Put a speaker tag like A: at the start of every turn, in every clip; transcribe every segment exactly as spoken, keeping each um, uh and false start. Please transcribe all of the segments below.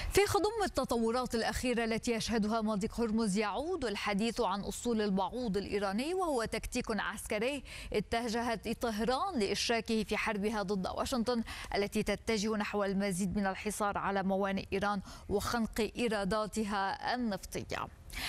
A: في خضم التطورات الأخيرة التي يشهدها مضيق هرمز يعود الحديث عن أسطول البعوض الإيراني، وهو تكتيك عسكري اتجهت طهران لإشراكه في حربها ضد واشنطن التي تتجه نحو المزيد من الحصار على موانئ إيران وخنق إيراداتها النفطية.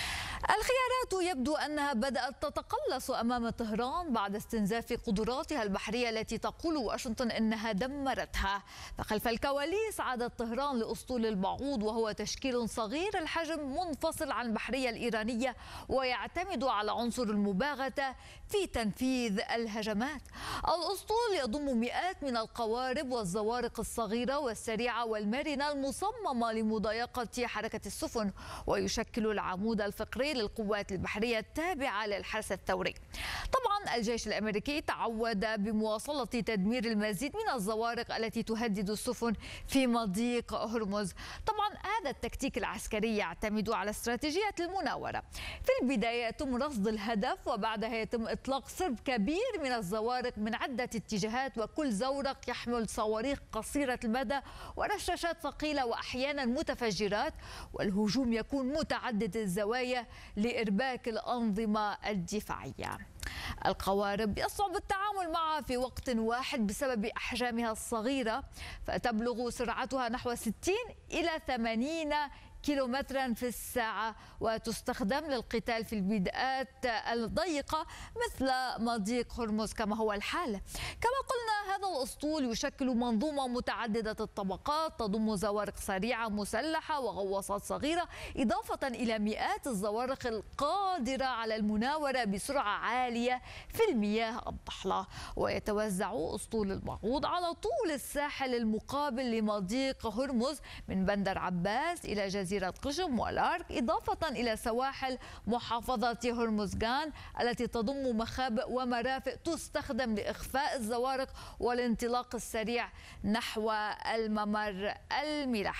A: الخيارات يبدو أنها بدأت تتقلص أمام طهران بعد استنزاف قدراتها البحرية التي تقول واشنطن أنها دمرتها. فخلف الكواليس عادت طهران لأسطول البعوض، وهو تشكيل صغير الحجم منفصل عن البحرية الإيرانية ويعتمد على عنصر المباغتة في تنفيذ الهجمات. الأسطول يضم مئات من القوارب والزوارق الصغيرة والسريعة والمرنة المصممة لمضايقة حركة السفن، ويشكل العمود الفقري للقوات البحرية التابعة للحرس الثوري. طبعا الجيش الأمريكي تعود بمواصلة تدمير المزيد من الزوارق التي تهدد السفن في مضيق هرمز. طبعا هذا التكتيك العسكري يعتمد على استراتيجية المناورة. في البداية يتم رصد الهدف، وبعدها يتم إطلاق سرب كبير من الزوارق من عدة اتجاهات، وكل زورق يحمل صواريخ قصيرة المدى ورشاشات ثقيلة وأحيانا متفجرات، والهجوم يكون متعدد الزوايا لإرباك الأنظمة الدفاعية. القوارب يصعب التعامل معها في وقت واحد بسبب أحجامها الصغيرة، فتبلغ سرعتها نحو ستين إلى ثمانين كيلومترا في الساعة، وتستخدم للقتال في البيئات الضيقة مثل مضيق هرمز كما هو الحال. كما قلنا، هذا الأسطول يشكل منظومة متعددة الطبقات تضم زوارق سريعة مسلحة وغواصات صغيرة، إضافة إلى مئات الزوارق القادرة على المناورة بسرعة عالية في المياه الضحلة. ويتوزع أسطول البعوض على طول الساحل المقابل لمضيق هرمز من بندر عباس إلى جزيرة جزيرة قشم والارك، إضافة إلى سواحل محافظة هرمزغان التي تضم مخابئ ومرافق تستخدم لإخفاء الزوارق والانطلاق السريع نحو الممر الملاحي.